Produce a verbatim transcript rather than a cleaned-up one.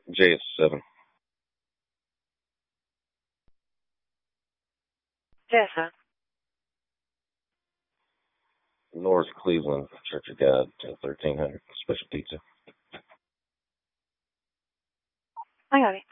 J S seven. Jessa. North Cleveland, Church of God, thirteen hundred. Special pizza. I got it.